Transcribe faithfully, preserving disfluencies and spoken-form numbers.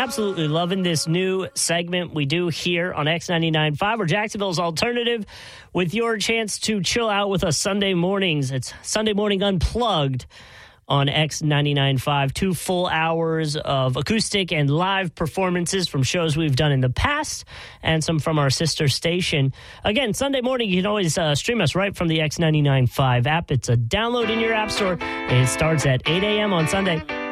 absolutely loving this new segment we do here on X ninety-nine point five, or Jacksonville's alternative, with your chance to chill out with us Sunday mornings. It's Sunday Morning Unplugged on X ninety-nine point five. Two full hours of acoustic and live performances from shows we've done in the past and some from our sister station. Again, Sunday morning, you can always uh, stream us right from the X ninety-nine point five app. It's a download in your app store, and it starts at eight a.m. on Sunday.